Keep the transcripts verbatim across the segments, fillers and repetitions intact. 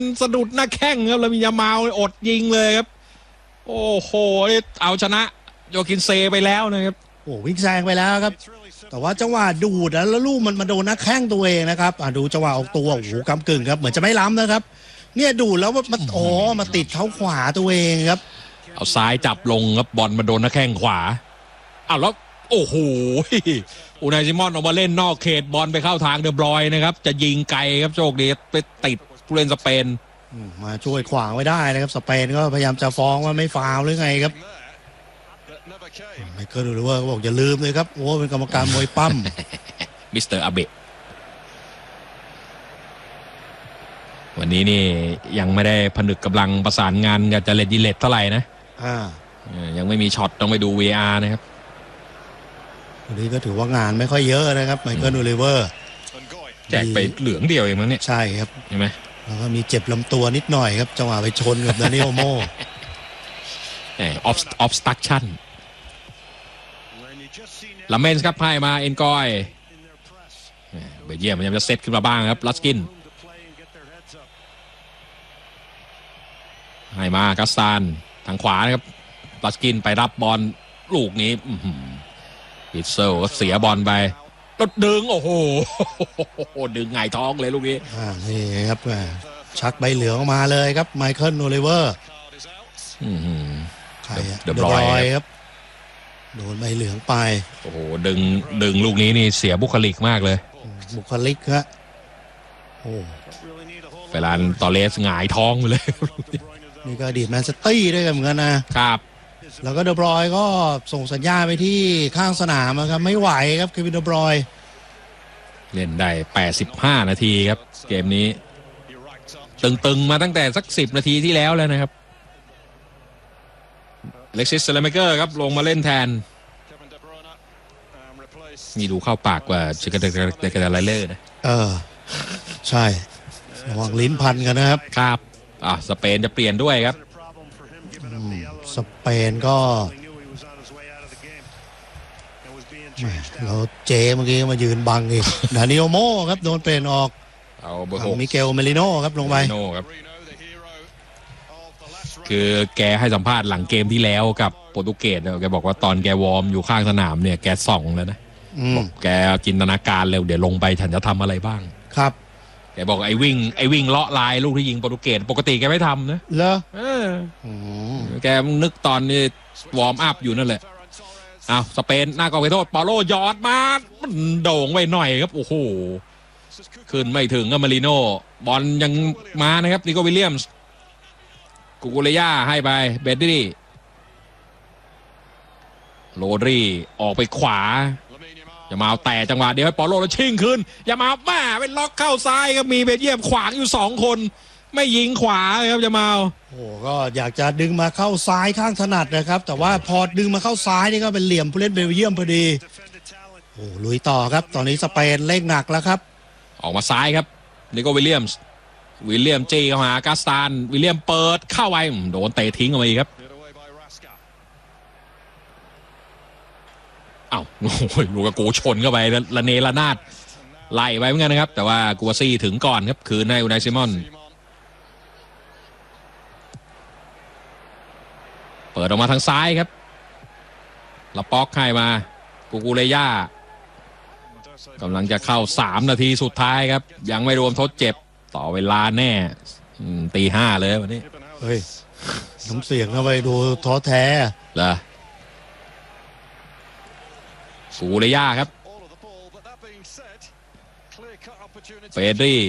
สะดุดหน้าแข้งครับแล้วมียามาอดยิงเลยครับโอ้โหเอาชนะโยคินเซไปแล้วนะครับโอ้วิ่งแซงไปแล้วครับแต่ว่าจังหวะดูดแล้วลูกมันมาโดนหน้าแข้งตัวเองนะครับอ่ะดูจังหวะออกตัวโอ้โหกำกึ่งครับเหมือนจะไม่ล้ำนะครับเนี่ยดูดแล้วมันอ๋อมาติดเท้าขวาตัวเองครับเอาซ้ายจับลงครับบอลมาโดนหน้าแข้งขวาอ้าวแล้วโอ้โหอูนายซิมอนออกมาเล่นนอกเขตบอลไปเข้าทางเดอบรอยนะครับจะยิงไกลครับโชคดีไปติดผู้เล่นสเปนมาช่วยขวางไว้ได้นะครับสเปนก็พยายามจะฟ้องว่าไม่ฟาวล์หรือไงครับไมเคิล โอลิเวอร์ก็บอกอย่าลืมเลยครับโอ้เป็นกรรมการมวยปั้มมิสเตอร์อาเบะวันนี้นี่ยังไม่ได้ผนึกกำลังประสานงานกับจาเลตยิเลตเท่าไหร่นะอ่ายังไม่มีช็อตต้องไปดู วี อาร์ นะครับวันนี้ก็ถือว่างานไม่ค่อยเยอะนะครับไมเคิล โอลิเวอร์แจกไปเหลืองเดียวเองมั้งเนี่ยใช่ครับใช่ไหมแล้วก็มีเจ็บลำตัวนิดหน่อยครับจังหวะไปชนกับดานิโอโมออฟออฟสตั๊กชั่นลาเมนส์ครับให้มาเอ็นกอยเบลเยียมมันยังจะเซตขึ้นมาบ้างครับลัสกินให้มากัสตานทางขวานะครับลัสกินไปรับบอลลูกนี้วิทเซลก็เสียบอลไปก็ดึงโอ้โหดึงไงท้องเลยลูกนี้อ่านี่ครับชักใบเหลืองออกมาเลยครับไมเคิล โอลิเวอร์ใครอะเดอะบรอยครับโดนใบเหลืองไปโอ้โหดึงดึงลูกนี้นี่เสียบุคลิกมากเลยบุคลิกฮะโอ้เวลาตอเลสหงายท้องไปเลยนี่ก็อดีตแมนซิตี้ด้วยกันเหมือนกันนะครับแล้วก็เดอะบรอยก็ส่งสัญญาณไปที่ข้างสนามครับไม่ไหวครับเควินเดอะบรอยเล่นได้แปดสิบห้านาทีครับเกมนี้ตึงๆมาตั้งแต่สักสิบนาทีที่แล้วแล้วนะครับเล็กซิส เซเลเมเกอร์ครับลงมาเล่นแทนนี่ดูเข้าปากกว่าชิคาเดกเดกาไลเลอร์นะเออใช่ระวังลิ้นพันกันนะครับครับอ่ะสเปนจะเปลี่ยนด้วยครับสเปนก็เราเจเมื่อกี้มายืนบังอีกดานิโอโมครับโดนเปลี่ยนออกเอาเบอร์หกมิเกลเมลิโน่ครับลงไปคือแกให้สัมภาษณ์หลังเกมที่แล้วกับโปรตุเกสแกบอกว่าตอนแกวอร์มอยู่ข้างสนามเนี่ยแกส่องแล้วนะบอกแกจินตนาการเร็วเดี๋ยวลงไปฉันจะทำอะไรบ้างครับแกบอกไอ้วิ่งไอ้วิ่งเลาะลายลูกที่ยิงโปรตุเกสปกติแกไม่ทำนะเหรอเออแกนึกตอนนี้วอร์มอัพอยู่นั่นแหละอ้าวสเปนหน้ากองไปโทษเปาโลยอดมามันโด่งไว้หน่อยครับโอ้โหขึ้นไม่ถึงก็มาริโน่บอลยังมานะครับนิโควิลเลียมส์กูกูเลย่าให้ไปเบดดี้โรดรีออกไปขวาอย่ามาแต่จังหวะเดียวให้ปอโลแล้วชิ่งขึ้นอย่ามาแม่เป็นล็อกเข้าซ้ายครับมีเบดเยียมขวางอยู่สองคนไม่ยิงขวาครับอย่ามาโอ้ก็อยากจะดึงมาเข้าซ้ายข้างถนัดนะครับแต่ว่าพอดึงมาเข้าซ้ายนี่ก็เป็นเหลี่ยมผู้เล่นเบลเยียมพอดีโอ้ลุยต่อครับตอนนี้สเปนเล่งหนักแล้วครับออกมาซ้ายครับนิโควิลเลียมส์วิลเลียมจี้เข้าหากาสตานวิลเลียมเปิดเข้าไปโดนเตะทิ้งออกมาอีกครับอ้าวโอ้ยลูกาโกชนเข้าไปละเนระนาดไล่ไปเหมือนกันนะครับแต่ว่ากัวซี่ถึงก่อนครับคืนให้อูนายซิมอนเปิดออกมาทางซ้ายครับละป๊อกให้มากูกูเลย่ากำลังจะเข้าสามนาทีสุดท้ายครับยังไม่รวมทดเจ็บต่อเวลาแน่ตีห้าเลยวันนี้เฮ้ยน้ำเสียงเข้าไปดูท้อแท้เหรอกูเลย่าครับเฟดรี่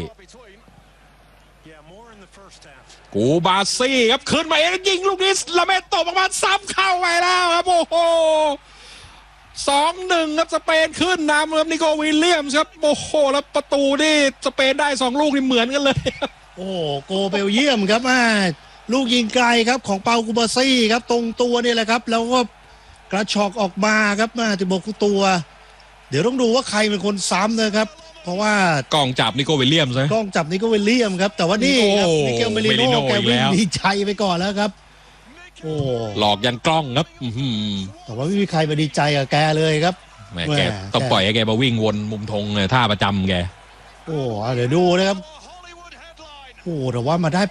กูบาซี่ครับขึ้นมาเองยิงลูกนี้ละเมตตบออกมาซ้ำเข้าไปแล้วครับโอ้โหสองหนึ่งครับสเปนขึ้นนำครับนิโควิลเลียมส์ครับโอ้โหแล้วประตูนี่สเปนได้สองลูกนี่เหมือนกันเลยโอ้โกเบลเยียมครับอ่าลูกยิงไกลครับของเปากูบาซี่ครับตรงตัวนี่แหละครับแล้วก็กระชอกออกมาครับมาติบอกตัวเดี๋ยวต้องดูว่าใครเป็นคนซ้ำนะครับเพราะว่ากล้องจับนิโควิลเลียมส์กล้องจับนิโควิลเลียมครับแต่ว่านี่ครับมิเกลเมลิโน่แกวิ่งดีใจไปก่อนแล้วครับโอ้หลอกยันกล้องครับแต่ว่าไม่มีใครมาดีใจกับแกเลยครับแม่แกต้องปล่อยให้แกมาวิ่งวนมุมธงท่าประจำแกโอ้เดี๋ยวดูนะครับโอ้แต่ว่ามาได้